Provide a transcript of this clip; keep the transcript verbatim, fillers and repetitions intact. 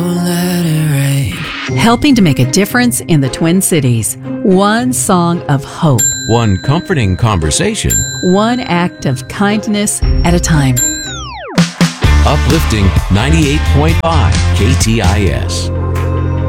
Let it rain. Helping to make a difference in the Twin Cities. One song of hope. One comforting conversation. One act of kindness at a time. Uplifting ninety-eight point five K T I S.